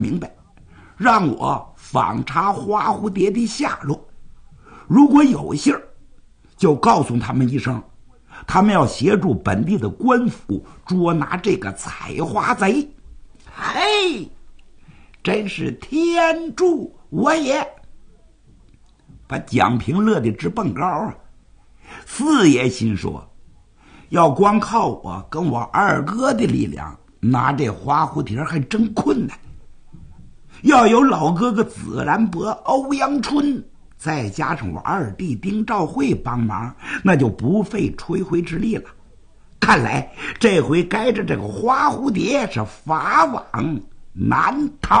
明白，让我访查花蝴蝶的下落。如果有信儿，就告诉他们一声，他们要协助本地的官府捉拿这个采花贼。嘿，真是天助我也！把蒋平乐得直蹦高啊！四爷心说，要光靠我跟我二哥的力量拿这花蝴蝶还真困难。要有老哥哥紫兰伯、欧阳春，再加上我二弟丁兆会帮忙，那就不费吹灰之力了。看来这回该着这个花蝴蝶是法网难逃。